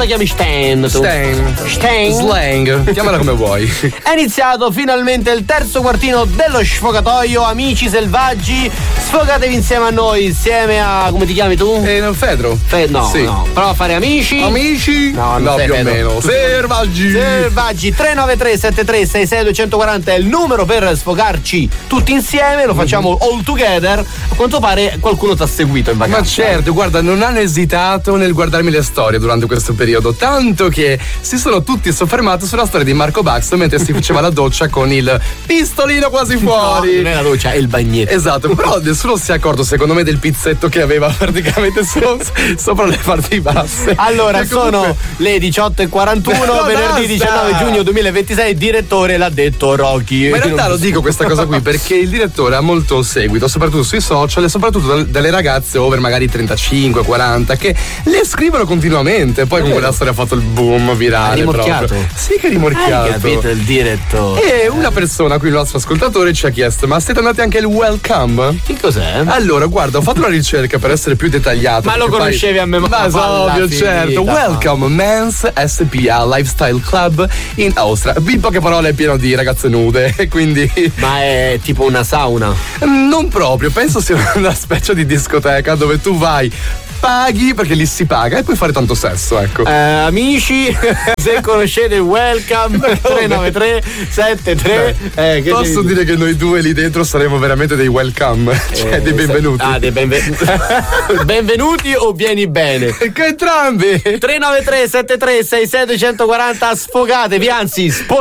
la chiami Stan? Stan? Slang, chiamala come vuoi. È iniziato finalmente il terzo quartino dello sfogatoio, amici selvaggi. Sfogatevi insieme a noi, insieme a. Come ti chiami tu? Fedro. No, sì. no. Prova a fare amici. Amici? No, più o meno. Selvaggi. 393 73 66 240 è il numero per sfogarci tutti insieme. Lo facciamo all together. A quanto pare qualcuno ti ha seguito in vacanza. Ma certo, guarda, non hanno esitato nel guardarmi le storie durante questo periodo, tanto che si sono tutti soffermati sulla storia di Marco Baxter mentre si faceva la doccia con il pistolino quasi fuori. No, non è la doccia, è il bagnetto. Esatto, però nessuno si è accorto, secondo me, del pizzetto che aveva praticamente sopra le parti basse. Allora, sono le 18:41, venerdì 19 giugno 2026, direttore l'ha detto Rocky. Ma in realtà lo dico questa cosa qui perché il direttore ha molto seguito, soprattutto sui social e soprattutto dalle ragazze over magari 35, 40 che le scrivono continuamente. Poi con quella storia ha fatto il boom virale. Rimorchiato? Proprio. Sì, che rimorchiato. Hai capito il direttore? E una persona qui, il nostro ascoltatore, ci ha chiesto: ma siete andati anche al welcome? Che cos'è? Allora, guarda, ho fatto una ricerca per essere più dettagliato. Ma lo conoscevi a memoria? Ma ovvio, certo. Welcome Men's SPA Lifestyle Club in Austria. In poche parole è pieno di ragazze nude, quindi. Ma è tipo una sauna? Non proprio, penso sia una specie di discoteca dove tu vai, paghi perché lì si paga e puoi fare tanto sesso, ecco. Amici, se conoscete il welcome 393 73 posso dire che noi due lì dentro saremo veramente dei welcome, cioè dei benvenuti. Dei benvenuti. Benvenuti o vieni bene? Entrambi. 393 73 66 240, sfogatevi, anzi